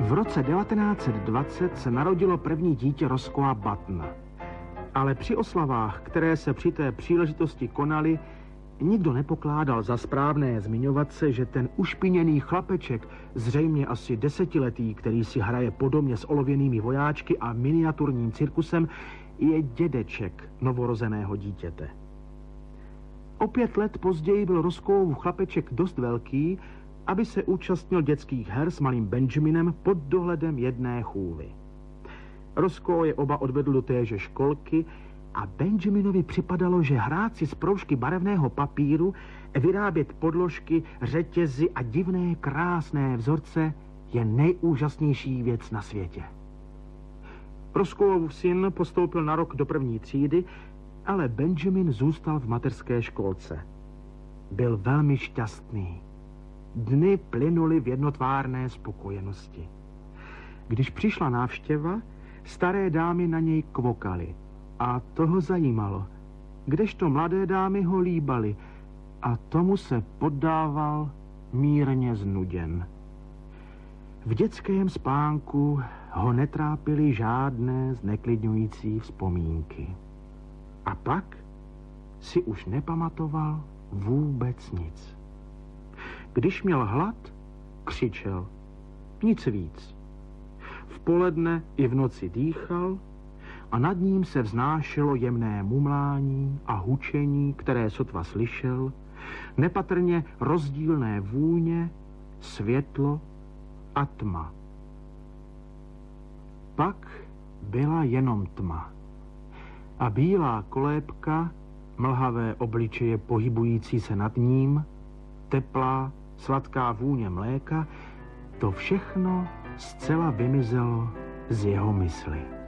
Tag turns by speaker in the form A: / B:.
A: V roce 1920 se narodilo první dítě Roscoea Buttona. Ale při oslavách, které se při té příležitosti konaly, nikdo nepokládal za správné zmiňovat se, že ten ušpiněný chlapeček, zřejmě asi 10letý, který si hraje po domě s olověnými vojáčky a miniaturním cirkusem, je dědeček novorozeného dítěte. O 5 let později byl Roscoeův chlapeček dost velký, aby se účastnil dětských her s malým Benjaminem pod dohledem jedné chůvy. Roscoe je oba odvedl do téže školky a Benjaminovi připadalo, že hrát si z proužky barevného papíru, vyrábět podložky, řetězy a divné krásné vzorce je nejúžasnější věc na světě. Roscoeův syn postoupil na rok do 1. třídy, ale Benjamin zůstal v mateřské školce. Byl velmi šťastný. Dny plynuly v jednotvárné spokojenosti. Když přišla návštěva, staré dámy na něj kvokaly a toho zajímalo, kdežto mladé dámy ho líbaly a tomu se poddával mírně znuděn. V dětském spánku ho netrápily žádné zneklidňující vzpomínky. A pak si už nepamatoval vůbec nic. Když měl hlad, křičel. Nic víc. V poledne i v noci dýchal a nad ním se vznášelo jemné mumlání a hučení, které sotva slyšel, nepatrně rozdílné vůně, světlo a tma. Pak byla jenom tma. A bílá kolébka, mlhavé obličeje pohybující se nad ním, teplá, sladká vůně mléka, to všechno zcela vymizelo z jeho mysli.